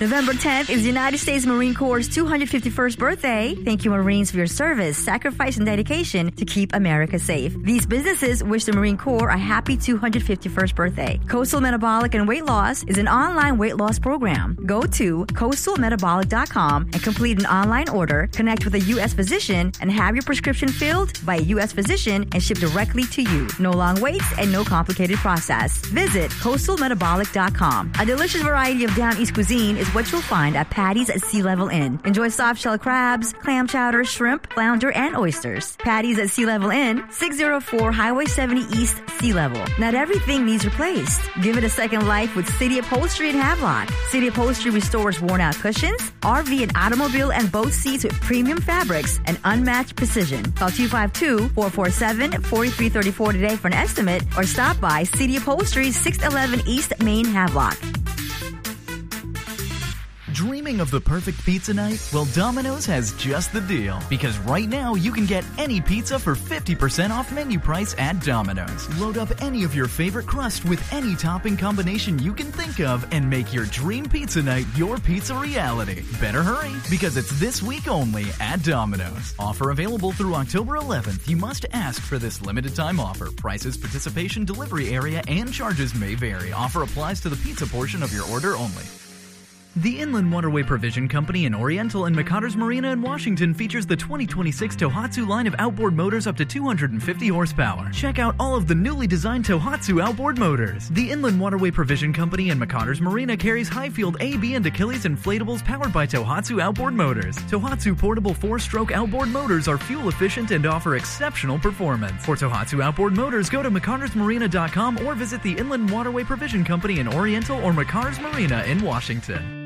November 10th is the United States Marine Corps' 251st birthday. Thank you, Marines, for your service, sacrifice, and dedication to keep America safe. These businesses wish the Marine Corps a happy 251st birthday. Coastal Metabolic and Weight Loss is an online weight loss program. Go to coastalmetabolic.com and complete an online order, connect with a U.S. physician, and have your prescription filled by a U.S. physician and shipped directly to you. No long waits and no complicated process. Visit coastalmetabolic.com. A delicious variety of Down East cuisine is what you'll find at Patty's at Sea Level Inn. Enjoy soft shell crabs, clam chowder, shrimp, flounder, and oysters. Patty's at Sea Level Inn, 604 Highway 70 East, Sea Level. Not everything needs replaced. Give it a second life with City Upholstery in Havelock. City Upholstery restores worn-out cushions, RV and automobile and boat seats with premium fabrics and unmatched precision. Call 252-447-4334 today for an estimate or stop by City Upholstery, 611 East Main, Havelock. Dreaming of the perfect pizza night? Well, Domino's has just the deal. Because right now, you can get any pizza for 50% off menu price at Domino's. Load up any of your favorite crust with any topping combination you can think of and make your dream pizza night your pizza reality. Better hurry, because it's this week only at Domino's. Offer available through October 11th. You must ask for this limited time offer. Prices, participation, delivery area, and charges may vary. Offer applies to the pizza portion of your order only. The Inland Waterway Provision Company in Oriental and McCotters Marina in Washington features the 2026 Tohatsu line of outboard motors up to 250 horsepower. Check out all of the newly designed Tohatsu outboard motors. The Inland Waterway Provision Company in McCotters Marina carries Highfield AB and Achilles inflatables powered by Tohatsu outboard motors. Tohatsu portable 4-stroke outboard motors are fuel efficient and offer exceptional performance. For Tohatsu outboard motors, go to McCottersMarina.com or visit the Inland Waterway Provision Company in Oriental or McCotters Marina in Washington.